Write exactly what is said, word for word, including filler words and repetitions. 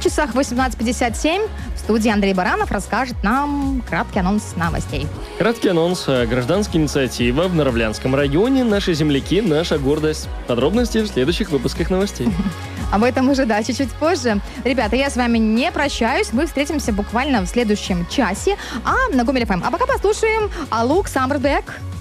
часах восемнадцать пятьдесят семь в студии Андрей Баранов расскажет нам краткий анонс новостей. Краткий анонс. Гражданская инициатива в Наравлянском районе. Наши земляки, наша гордость. Подробности в следующих выпусках новостей. Об этом уже, да, чуть-чуть позже. Ребята, я с вами не прощаюсь. Мы встретимся буквально в следующем часе. А на Гомель эф эм. А пока послушаем Алук Саммербек.